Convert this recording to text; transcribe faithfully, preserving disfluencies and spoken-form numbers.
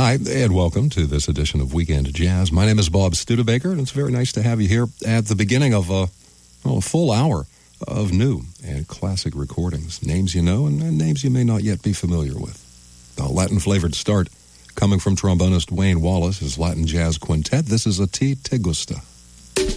Hi, and welcome to this edition of Weekend Jazz. My name is Bob Studebaker, and it's very nice to have you here at the beginning of a, well, a full hour of new and classic recordings. Names you know and, and names you may not yet be familiar with. A Latin-flavored start coming from trombonist Wayne Wallace, his Latin Jazz Quintet. This is A Ti Te Gusta.